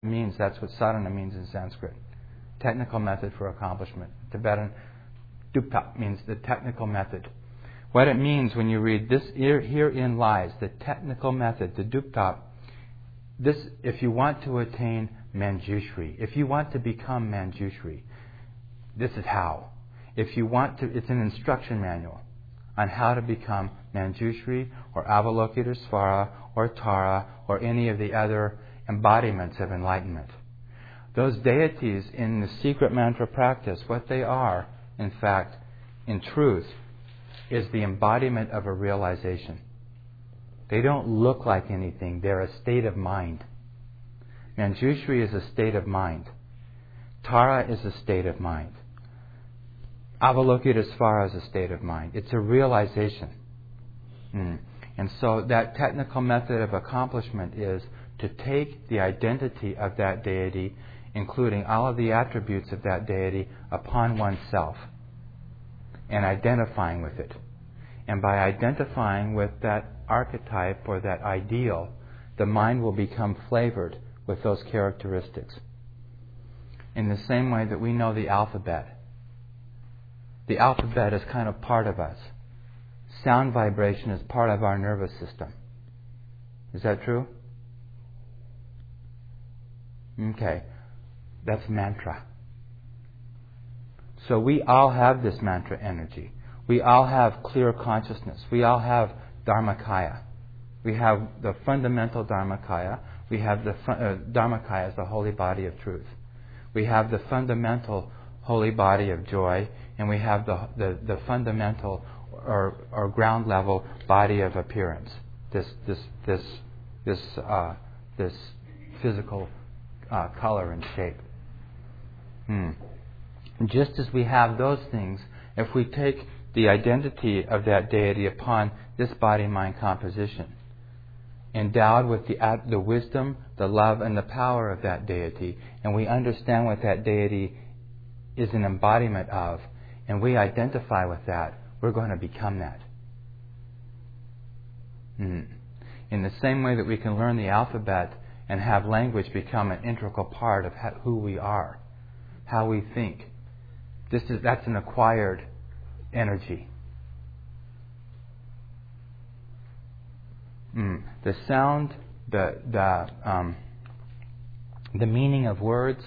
means, that's what sadhana means in Sanskrit. Technical method for accomplishment. Tibetan dupta means the technical method. What it means when you read this, herein lies the technical method, the dupta. This, if you want to attain Manjushri, if you want to become Manjushri, this is how. If you want to, it's an instruction manual on how to become Manjushri or Avalokitesvara or Tara or any of the other embodiments of enlightenment. Those deities in the secret mantra practice, what they are, in fact, in truth, is the embodiment of a realization. They don't look like anything. They're a state of mind. Manjushri is a state of mind. Tara is a state of mind. Avalokitesvara is a state of mind. It's a realization. And so that technical method of accomplishment is to take the identity of that deity, including all of the attributes of that deity, upon oneself and identifying with it. And by identifying with that archetype or that ideal, the mind will become flavored with those characteristics. In the same way that we know the alphabet. The alphabet is kind of part of us. Sound vibration is part of our nervous system. Is that true? Okay. That's mantra. So we all have this mantra energy. We all have clear consciousness. We all have Dharmakaya. We have the fundamental Dharmakaya. We have the Dharmakaya as the holy body of truth. We have the fundamental holy body of joy, and we have the fundamental or ground level body of appearance. This physical color and shape. Just as we have those things, if we take the identity of that deity upon this body-mind composition, endowed with the wisdom, the love, and the power of that deity, and we understand what that deity is an embodiment of, and we identify with that, we're going to become that. In the same way that we can learn the alphabet and have language become an integral part of who we are, how we think. That's an acquired energy. The sound, the meaning of words,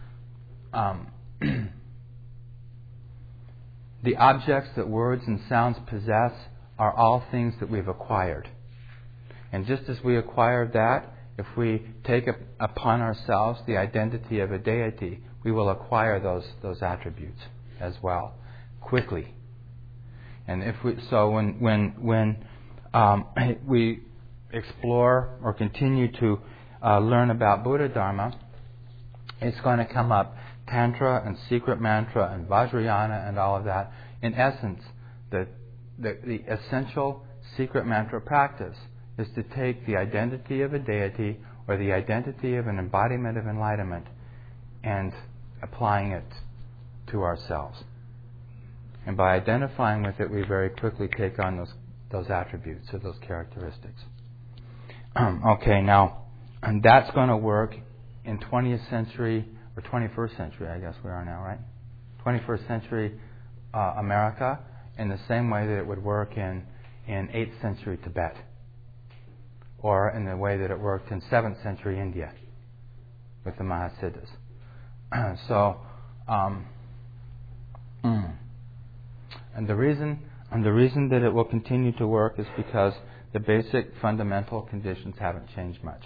the objects that words and sounds possess are all things that we've acquired. And just as we acquire that, if we take upon ourselves the identity of a deity, we will acquire those attributes as well, quickly. And when we explore or continue to learn about Buddha Dharma, it's going to come up Tantra and secret mantra and Vajrayana and all of that. In essence, the essential secret mantra practice is to take the identity of a deity or the identity of an embodiment of enlightenment and applying it to ourselves. And by identifying with it, we very quickly take on those attributes or those characteristics. Okay, now, and that's going to work in 20th century or 21st century, I guess we are now, right? 21st century America, in the same way that it would work in 8th century Tibet, or in the way that it worked in 7th century India with the Mahasiddhas. And the reason that it will continue to work is because the basic fundamental conditions haven't changed much.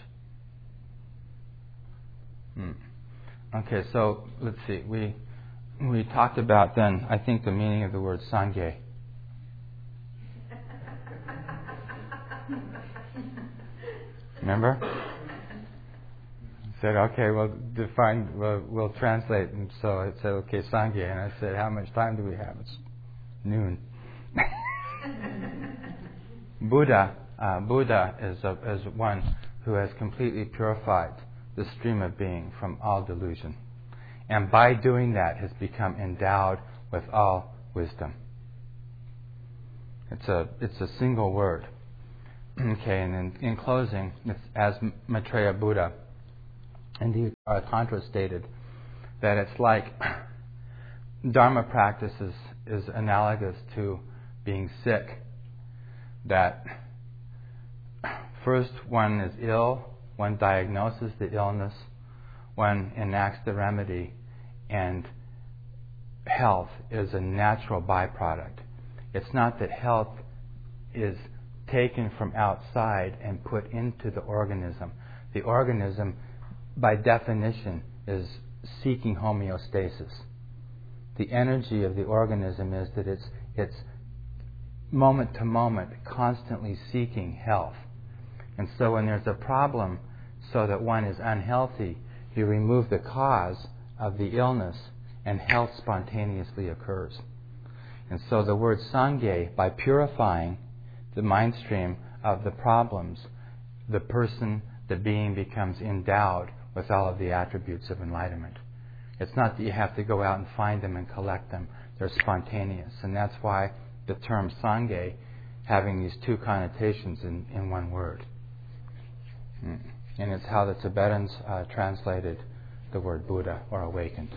Okay, so let's see. We talked about then, I think, the meaning of the word Sangye. Remember? Said, okay, we'll translate. And so I said, okay, Sangye. And I said, how much time do we have? It's noon. Buddha is one who has completely purified the stream of being from all delusion. And by doing that has become endowed with all wisdom. It's a single word. Okay, and in closing, it's as Maitreya Buddha And the Tantra stated that it's like Dharma practice is analogous to being sick. That first one is ill, one diagnoses the illness, one enacts the remedy, and health is a natural byproduct. It's not that health is taken from outside and put into the organism. The organism, by definition, is seeking homeostasis. The energy of the organism is that it's moment to moment constantly seeking health. And so when there's a problem so that one is unhealthy, you remove the cause of the illness and health spontaneously occurs. And so the word Sangye, by purifying the mind stream of the problems, the person, the being becomes endowed with all of the attributes of enlightenment. It's not that you have to go out and find them and collect them. They're spontaneous. And that's why the term Sangye having these two connotations in one word. And it's how the Tibetans translated the word Buddha or awakened.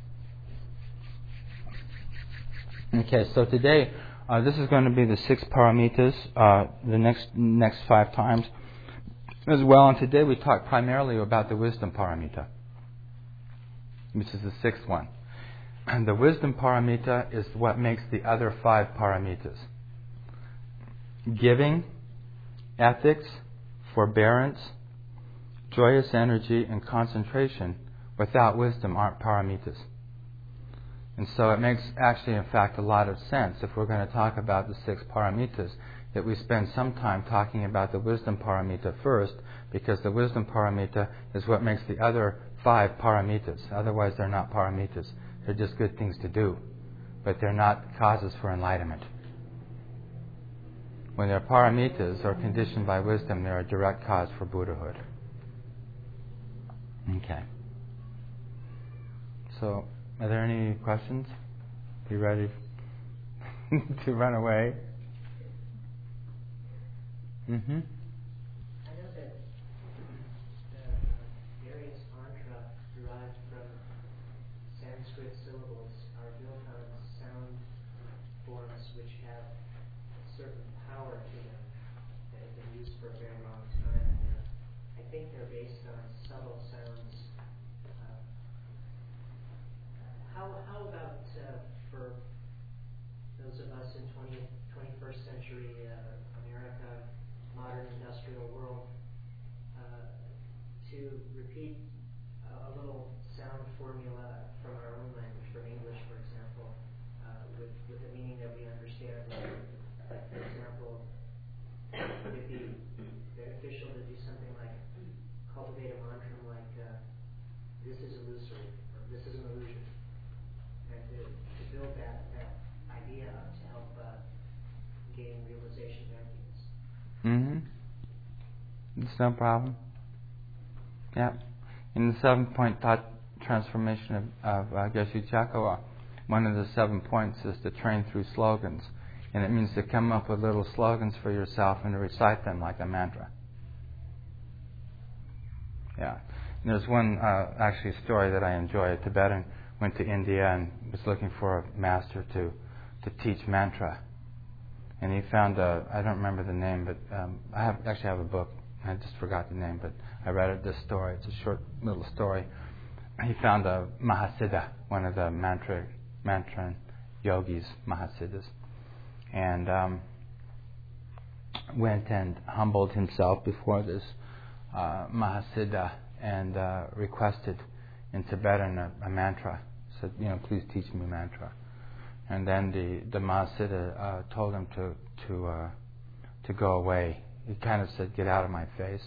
Okay, so today this is going to be the 6 paramitas, the next 5 times as well. And today we talk primarily about the wisdom paramita, which is the 6th one. And the wisdom paramita is what makes the other 5 paramitas. Giving, ethics, forbearance, joyous energy, and concentration without wisdom aren't paramitas. And so it makes actually, in fact, a lot of sense if we're going to talk about the 6 paramitas that we spend some time talking about the wisdom paramita first, because the wisdom paramita is what makes the other 5 paramitas. Otherwise, they're not paramitas. They're just good things to do, but they're not causes for enlightenment. When they're paramitas or conditioned by wisdom, they're a direct cause for Buddhahood. Okay. So, are there any questions? You ready to run away? Mm-hmm. I know that various mantra derived from Sanskrit syllables are built on sound forms which have a certain power to them that have been used for a very long time. And I think they're based on subtle sounds. How about for those of us in 21st century America, modern industrial world, to repeat a little sound formula from our own language, from English, for example, with a meaning that we understand? Like, for example, would it be beneficial to do something like cultivate a mantra like, this is illusory, or this is an illusion? And to build that idea up to help gain realization of emptiness. Mm-hmm. It's no problem. Yeah. In the 7-point thought transformation of Geshe Chakawa, one of the 7 points is to train through slogans. And it means to come up with little slogans for yourself and to recite them like a mantra. Yeah. And there's one actually story that I enjoy. A Tibetan went to India and was looking for a master to teach mantra. And he found I don't remember the name, but I have a book. I just forgot the name, but I read this story. It's a short little story. He found a Mahasiddha, one of the mantra yogis, Mahasiddhas, and went and humbled himself before this Mahasiddha and requested in Tibetan a mantra. Said, please teach me mantra. And then the Mahasiddha told him to go away. He kind of said, "Get out of my face.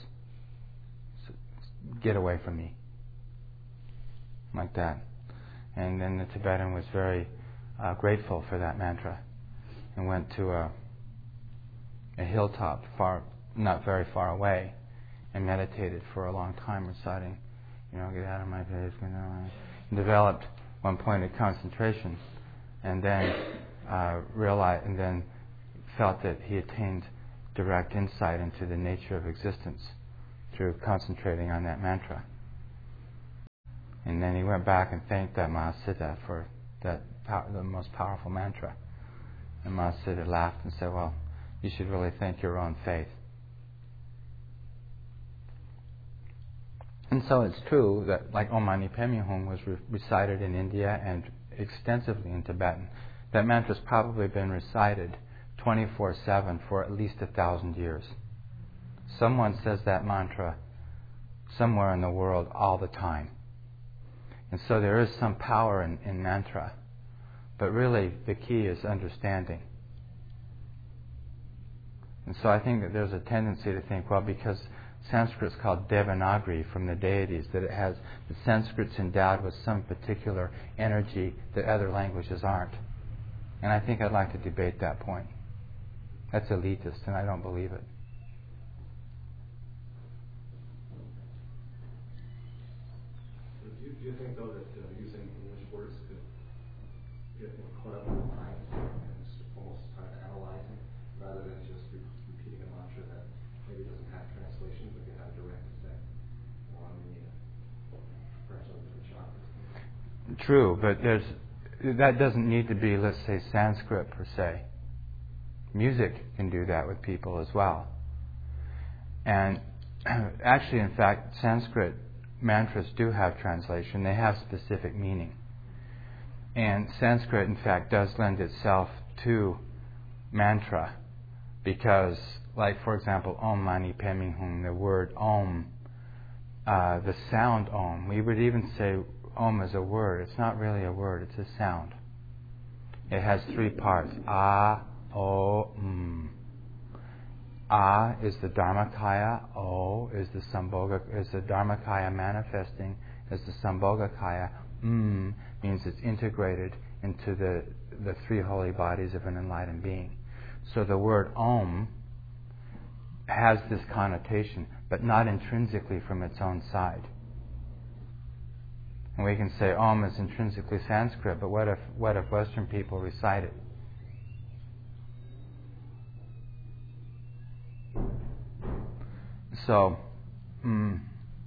Get away from me." Like that. And then the Tibetan was very grateful for that mantra and went to a hilltop not very far away and meditated for a long time, reciting, "Get out of my face," and developed one point of concentration, and then realized, and then felt that he attained direct insight into the nature of existence through concentrating on that mantra. And then he went back and thanked that Mahasiddha for the most powerful mantra. And Mahasiddha laughed and said, well, you should really thank your own faith. And so it's true that like Om Mani Padme Hum was recited in India and extensively in Tibetan. That mantra's probably been recited 24/7 for at least 1,000 years. Someone says that mantra somewhere in the world all the time. And so there is some power in mantra. But really the key is understanding. And so I think that there's a tendency to think, well, because Sanskrit's called Devanagari from the deities, that it has, the Sanskrit's endowed with some particular energy that other languages aren't. And I think I'd like to debate that point. That's elitist, and I don't believe it. Do you think, though, that using English words could get caught up in the mind and almost kind of analyzing, rather than just repeating a mantra that maybe doesn't have translation, but can have a direct effect on the perhaps on the chakras? True, but that doesn't need to be, let's say, Sanskrit per se. Music can do that with people as well. And actually, in fact, Sanskrit mantras do have translation. They have specific meaning. And Sanskrit, in fact, does lend itself to mantra because, like, for example, Om Mani Padme Hum, the word Om, the sound Om. We would even say Om is a word. It's not really a word. It's a sound. It has 3 parts. A, O, M. A is the Dharmakaya, O is the Dharmakaya manifesting as the Sambhogakaya. Means it's integrated into the 3 holy bodies of an enlightened being. So the word Om has this connotation, but not intrinsically from its own side. And we can say Om is intrinsically Sanskrit, but what if Western people recite it? So, on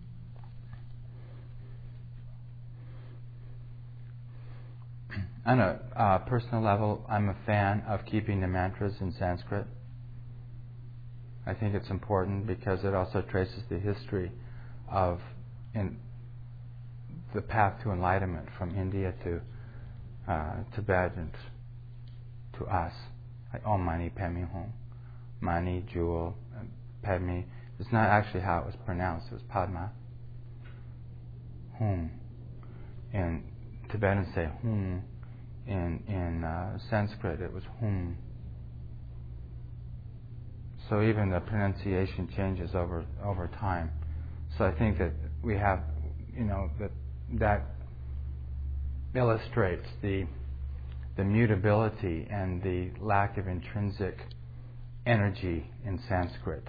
a personal level, I'm a fan of keeping the mantras in Sanskrit. I think it's important because it also traces the history of the path to enlightenment from India to Tibet and to us. Like Om Mani Padme Hum. Mani, jewel, Padme. It's not actually how it was pronounced. It was Padma. Hum. In Tibetan say Hum. In Sanskrit it was Hum. So even the pronunciation changes over time. So I think that we have, that illustrates the mutability and the lack of intrinsic energy in Sanskrit.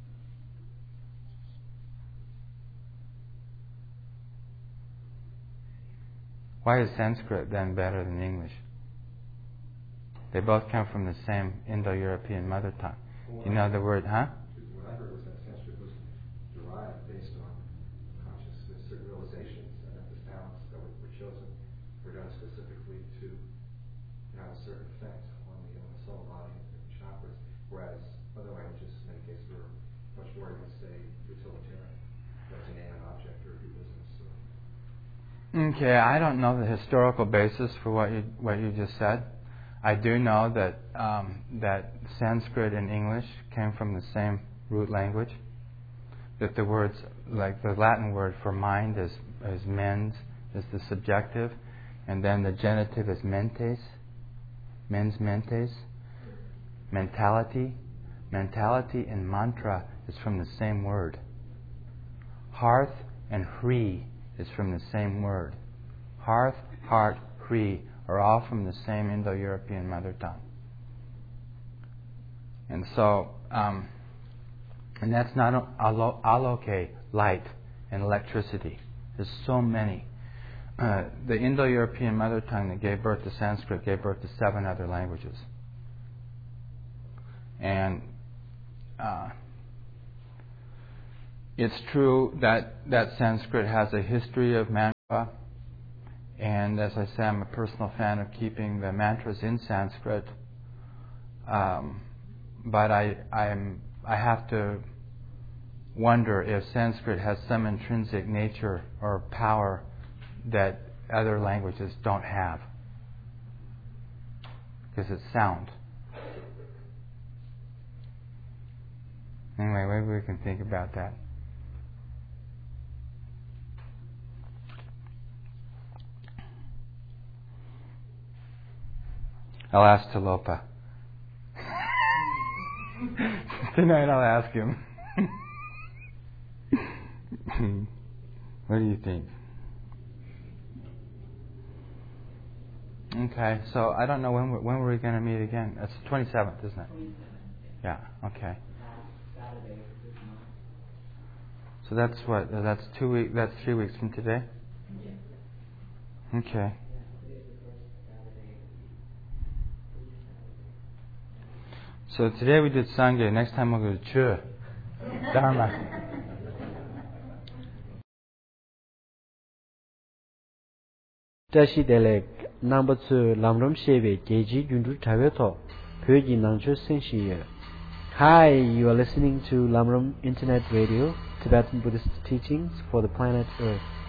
Why is Sanskrit then better than English? They both come from the same Indo-European mother tongue. You know the word, huh? What I heard was that Sanskrit was derived based on consciousness, certain realizations, and that the sounds that were chosen were done specifically to have a certain effect on the soul, body, and chakras, whereas other languages, in many cases, were much more, you would say, utilitarian. That's a name, an object, or do business. Okay, I don't know the historical basis for what you just said. I do know that that Sanskrit and English came from the same root language. That the words, like the Latin word for mind is mens, is the subjective, and then the genitive is mentes, mens mentes, mentality. Mentality and mantra is from the same word. Hearth and hri is from the same word. Hearth, heart, hri are all from the same Indo-European mother tongue. And so, and that's not aloke, light, and electricity. There's so many. The Indo-European mother tongue that gave birth to Sanskrit gave birth to 7 other languages. And it's true that Sanskrit has a history of And as I say, I'm a personal fan of keeping the mantras in Sanskrit. But I have to wonder if Sanskrit has some intrinsic nature or power that other languages don't have, because it's sound. Anyway, maybe we can think about that. I'll ask Tilopa. Tonight I'll ask him. What do you think? Okay, so I don't know when were we going to meet again? It's the 27th, isn't it? 27th. Yeah. Okay. Saturday this month. So that's what? That's 2 weeks. That's 3 weeks from today. Yeah. Okay. Yeah, today's the first Saturday. So today we did Sangha. Next time we'll go to Chö. Dharma. Tashi Delek number 2 Lamram Sheve Geji Yundu Taveto Pyoji Nangcho Senshiye. Hi, you are listening to Lamram Internet Radio, Tibetan Buddhist teachings for the planet Earth.